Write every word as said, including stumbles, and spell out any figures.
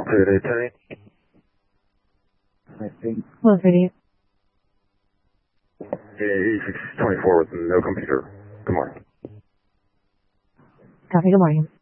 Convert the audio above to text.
Altitude eight ten. I think. Hello, thirty-eight. eighty-six twenty-four with no computer. Good morning. Copy, good morning.